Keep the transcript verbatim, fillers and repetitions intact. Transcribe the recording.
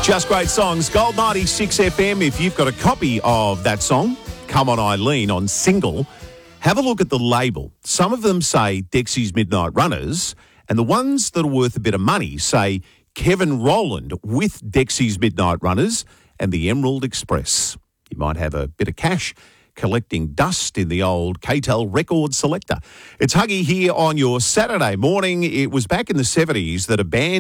Just great songs. Gold ninety-six F M. If you've got a copy of that song, Come On Eileen, on single, have a look at the label. Some of them say Dexy's Midnight Runners, and the ones that are worth a bit of money say Kevin Rowland with Dexy's Midnight Runners and the Emerald Express. You might have a bit of cash collecting dust in the old K T E L record selector. It's Huggy here on your Saturday morning. It was back in the seventies that a band